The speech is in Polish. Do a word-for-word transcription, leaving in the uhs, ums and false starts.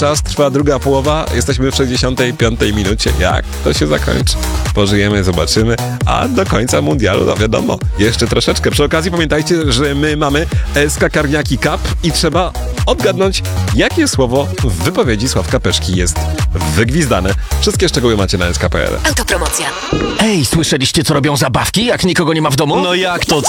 Czas trwa druga połowa, jesteśmy w sześćdziesiątej piątej minucie. Jak to się zakończy? Pożyjemy, zobaczymy, a do końca mundialu, no wiadomo, jeszcze troszeczkę. Przy okazji pamiętajcie, że my mamy Skakarniaki Cup i trzeba odgadnąć, jakie słowo w wypowiedzi Sławka Peszki jest wygwizdane. Wszystkie szczegóły macie na S K kropka P L. Autopromocja. Ej, słyszeliście, co robią zabawki, jak nikogo nie ma w domu? No jak to